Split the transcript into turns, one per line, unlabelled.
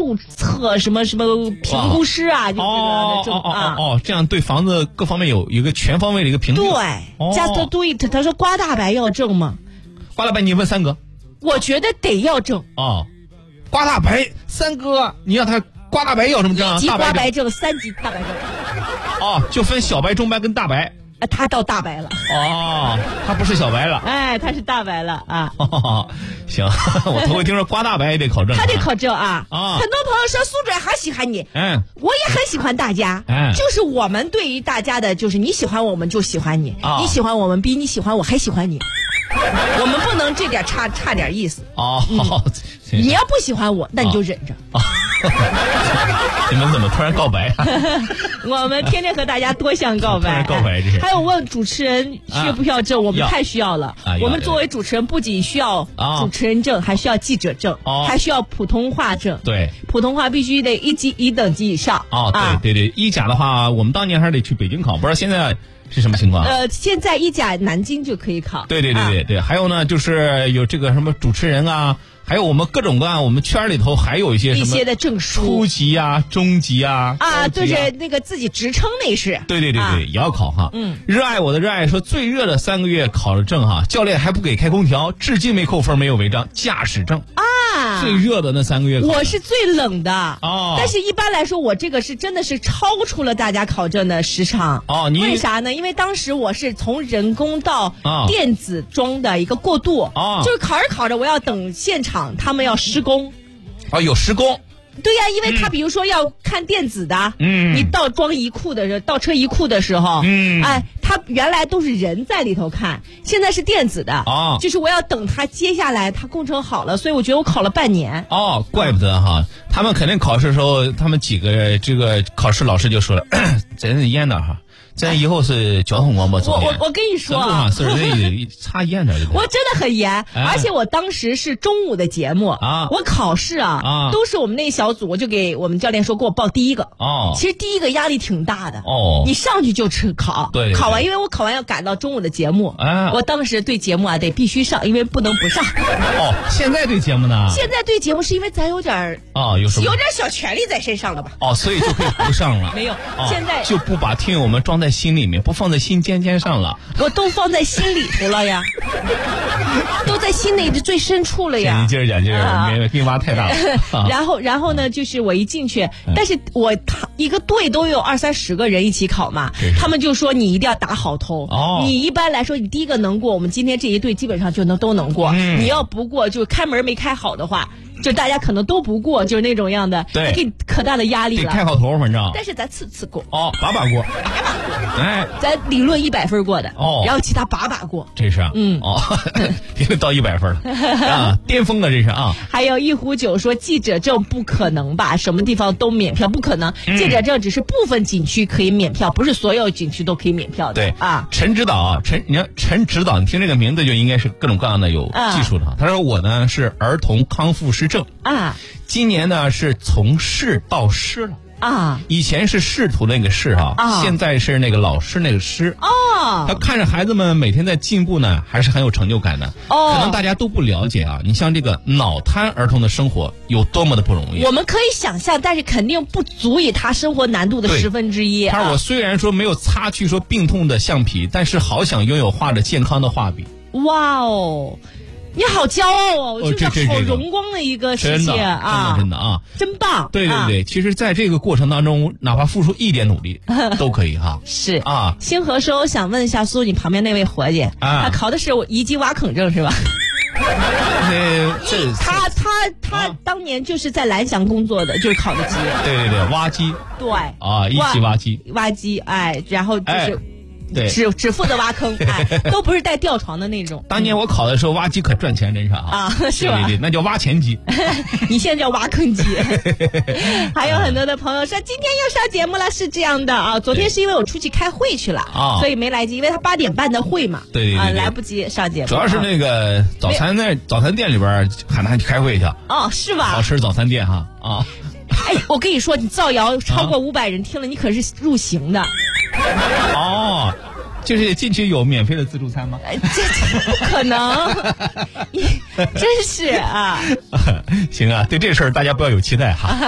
注册什么什么评估师啊，就这个的证啊。
这样对房子各方面有一个全方位的一个评估。
对，just do it。他说刮大白要证吗？
刮大白你问三哥，
我觉得得要证。
刮大白，三哥你让他刮大白要什么证啊？
1级刮白证，3级大白证。
就分小白、中白跟大白。
他到大白了。
他不是小白了。
他是大白了啊。
行，我头回听说刮大白也得考证。
他得考证啊。很多朋友说苏主任好喜欢你，我也很喜欢大家。就是我们对于大家的，就是你喜欢我们就喜欢你，你喜欢我们比你喜欢我还喜欢你。我们不能这点差点意思。你要不喜欢我，那你就忍着。
你们怎么突然告白啊？
我们天天和大家多项告白。
告白这些。
还有问主持人需不需要证？我们太需要了。我们作为主持人，不仅需要主持人证，还需要记者证，还需要普通话证。对，普通话必须得1等级以上。
对，一甲的话，我们当年还是得去北京考，不知道现在是什么情况？
现在一甲南京就可以考。对。
还有呢，就是有这个什么主持人啊。还有我们各种各样，我们圈里头还有一些什么
的证书，
初级啊、中级啊，
就是那个自己职称那是。对，
也要考哈。热爱我的热爱说最热的3个月考了证哈，教练还不给开空调，至今没扣分，没有违章，驾驶证最热的那3个月，
我是最冷的但是一般来说，我这个是真的是超出了大家考证的时长为啥呢？因为当时我是从人工到电子装的一个过渡就是考着考着，我要等现场他们要施工
有施工。
对呀，因为他比如说要看电子的，你到装移库的时候，倒车移库的时候，他原来都是人在里头看，现在是电子的就是我要等他接下来他工程好了，所以我觉得我考了半年。
怪不得哈，他们肯定考试的时候，他们几个这个考试老师就说了，咱严点哈。咱以后是交通广播总监。
我跟你说
差严点。
我真的很严，而且我当时是中午的节目我考试都是我们那小组，我就给我们教练说给我报第一个其实第一个压力挺大的你上去就考，考完因为我考完要赶到中午的节目我当时对节目得必须上，因为不能不上。
现在对节目呢？
现在对节目是因为咱有点有点小权利在身上了吧
所以就可以不上了。
没有现在
就不把听友们装在心里面，不放在心尖尖上了，
我都放在心里头了呀都在心里的最深处了呀。
你接着讲，给你挖太大了
然后呢，就是我一进去但是我一个队都有20-30个人一起考嘛他们就说你一定要打好头你一般来说你第一个能过，我们今天这一队基本上就都能过你要不过就开门没开好的话，就大家可能都不过，就是那种样的，
对，
给可大的压力了。
得开好头，反正。
但是咱次过。
把过。
咱理论100分过的。然后其他把过。
这是别到100分了巅峰了这是
还有一壶酒说记者证不可能吧？什么地方都免票，不可能。记者证只是部分景区可以免票，不是所有景区都可以免票的。
对陈指导你看陈指导，你听这个名字就应该是各种各样的有技术的。他说我呢是儿童康复师证今年呢是从事到师了以前是仕途那个仕现在是那个老师那个师他看着孩子们每天在进步呢，还是很有成就感的可能大家都不了解你像这个脑瘫儿童的生活有多么的不容易，
我们可以想象，但是肯定不足以他生活难度的1/10
他说我虽然说没有擦去说病痛的橡皮，但是好想拥有画着健康的画笔。
哇你好骄傲我觉得好荣光的一个事情
真的
真棒。
对其实在这个过程当中哪怕付出一点努力都可以
是星河说我想问一下苏你旁边那位伙计他考的是我1级挖坑证是吧他当年就是在蓝翔工作的，就是考的级。
对挖机。
对
1级
挖机然后就是
对，
只负责挖坑都不是带吊床的那种。
当年我考的时候挖机可赚钱，真是
是吧？
对，那叫挖钱机
你现在叫挖坑机还有很多的朋友说今天又上节目了，是这样的昨天是因为我出去开会去了所以没来及，因为他8点半的会嘛
对
来不及上节目。
主要是那个早餐店里边喊他去开会去
是吧？
好吃早餐店
我跟你说你造谣超过500人听了你可是入刑的
就是进去有免费的自助餐吗？
这不可能真是
行对这事儿大家不要有期待